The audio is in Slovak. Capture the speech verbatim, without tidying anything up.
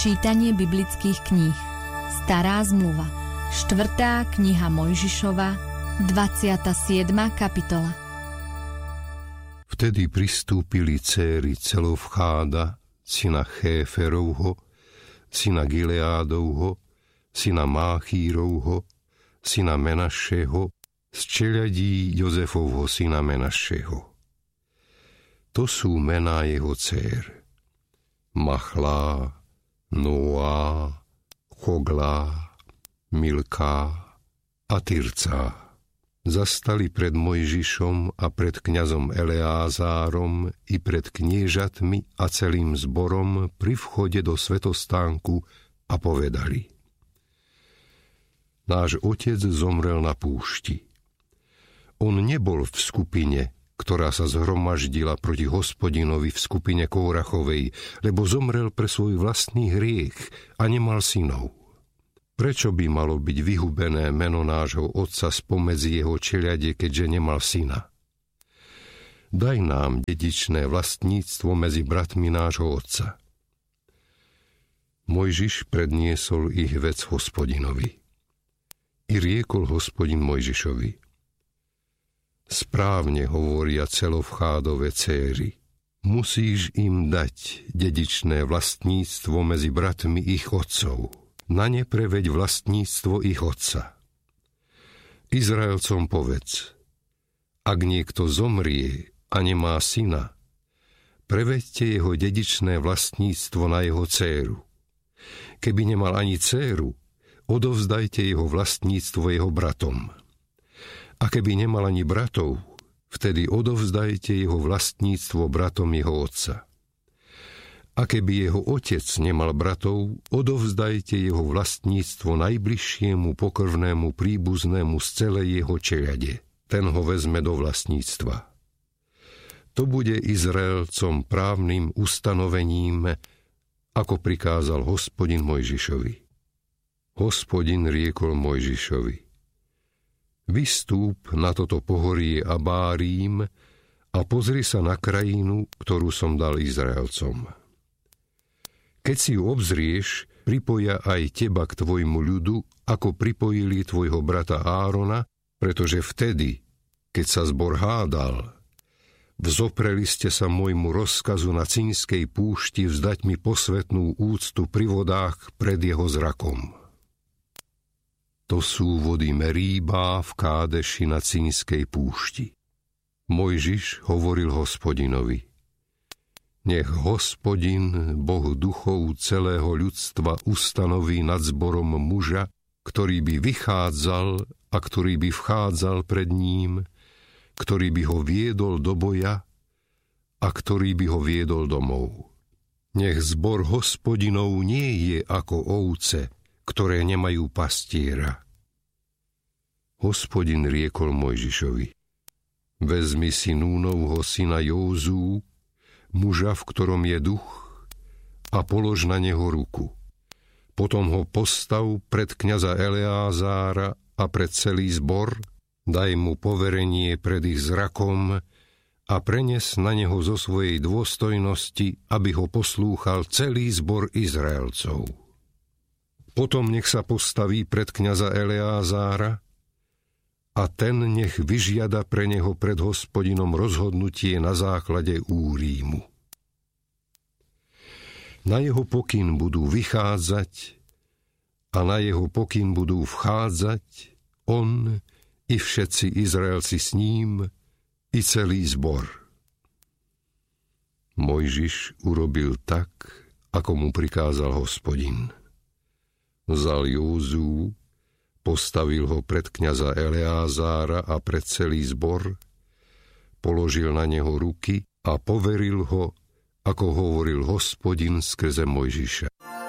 Čítanie biblických kníh. Stará zmluva. Štvrtá kniha Mojžišova, dvadsiata siedma kapitola. Vtedy pristúpili céry Celofcháda, syna Chéferovho, syna Gileádovho, syna Máchírovho, syna Menašeho, z čeľadí Jozefovho syna Menašeho. To sú mená jeho dcér: Machlá, Noá, Choglá, Milká a Tircá. Zastali pred Mojžišom a pred kňazom Eleázárom i pred kniežatmi a celým zborom pri vchode do svätostánku a povedali: Náš otec zomrel na púšti. On nebol v skupine, ktorá sa zhromaždila proti Hospodinovi v skupine Kórachovej, lebo zomrel pre svoj vlastný hriech a nemal synov. Prečo by malo byť vyhubené meno nášho otca spomedzi jeho čeľade, keďže nemal syna? Daj nám dedičné vlastníctvo medzi bratmi nášho otca. Mojžiš predniesol ich vec Hospodinovi. I riekol Hospodin Mojžišovi: Správne hovoria Celofchádove céry. Musíš im dať dedičné vlastníctvo medzi bratmi ich otcov. Na ne preveď vlastníctvo ich otca. Izraelcom povedz: Ak niekto zomrie a nemá syna, preveďte jeho dedičné vlastníctvo na jeho dcéru. Keby nemal ani dcéru, odovzdajte jeho vlastníctvo jeho bratom. A keby nemal ani bratov, vtedy odovzdajte jeho vlastníctvo bratom jeho otca. A keby jeho otec nemal bratov, odovzdajte jeho vlastníctvo najbližšiemu pokrvnému príbuznému z celej jeho čeľade. Ten ho vezme do vlastníctva. To bude Izraelcom právnym ustanovením, ako prikázal Hospodin Mojžišovi. Hospodin riekol Mojžišovi: Vystúp na toto pohorie Abárím a pozri sa na krajinu, ktorú som dal Izraelcom. Keď si ju obzrieš, pripoja aj teba k tvojmu ľudu, ako pripojili tvojho brata Árona, pretože vtedy, keď sa zbor hádal, vzopreli ste sa môjmu rozkazu na Cínskej púšti vzdať mi posvätnú úctu pri vodách pred jeho zrakom. To sú vody Meríba v Kádeši na Cínskej púšti. Mojžiš hovoril Hospodinovi: Nech Hospodin, Boh duchov celého ľudstva, ustanoví nad zborom muža, ktorý by vychádzal a ktorý by vchádzal pred ním, ktorý by ho viedol do boja a ktorý by ho viedol domov. Nech zbor Hospodinov nie je ako ovce, ktoré nemajú pastiera. Hospodin riekol Mojžišovi: Vezmi si Núnovho syna Józú, muža, v ktorom je duch, a polož na neho ruku. Potom ho postav pred kňaza Eleázára a pred celý zbor, daj mu poverenie pred ich zrakom a prenes na neho zo svojej dôstojnosti, aby ho poslúchal celý zbor Izraelcov. Potom nech sa postaví pred kňaza Eleázára a ten nech vyžiada pre neho pred Hospodinom rozhodnutie na základe Úrímu. Na jeho pokyn budú vychádzať a na jeho pokyn budú vchádzať on i všetci Izraelci s ním i celý zbor. Mojžiš urobil tak, ako mu prikázal Hospodin. Vzal Józú, postavil ho pred kňaza Eleázára a pred celý zbor, položil na neho ruky a poveril ho, ako hovoril Hospodin skrze Mojžiša.